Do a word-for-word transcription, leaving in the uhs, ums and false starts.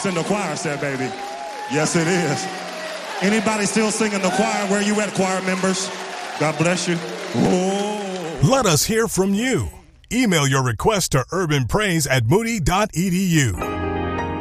voice in the choir said, baby. Yes, it is. Anybody still singing the choir? Where you at, choir members? God bless you. Whoa. Let us hear from you. Email your request to urban praise at moody dot e d u.